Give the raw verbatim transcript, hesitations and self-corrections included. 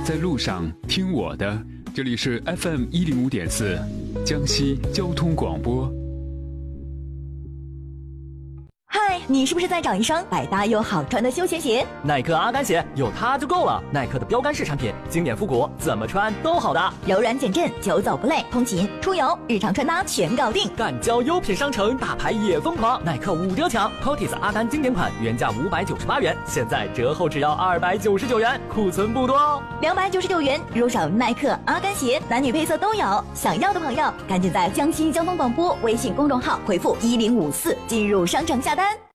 在路上听我的，这里是 F M 一零五点四，江西交通广播。 嗨，你是不是在找一双百搭又好穿的休闲鞋？ 耐克阿甘鞋有它就够了。耐克的标杆式产品，经典复古，怎么穿都好搭， 柔软减震，久走不累，通勤、出游、日常穿搭全搞定。 干交优品商城，大牌也疯狂，耐克五折抢 C O T I S 阿甘经典款原价五百九十八元，现在折后只要二百九十九元，库存不多哦。 两百九十九元入手耐克阿甘鞋，男女配色都有。想要的朋友，赶紧在江西交通广播微信公众号回复一零五四进入商城下单。